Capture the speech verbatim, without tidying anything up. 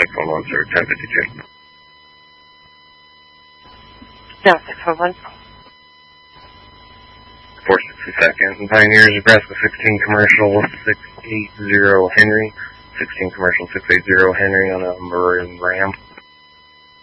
six one one, sir, ten fifty-two. No, six one one. four sixty seconds. Pioneers, Nebraska sixteen commercial, six eighty Henry. sixteen commercial, six eighty Henry on a Maroon Ram.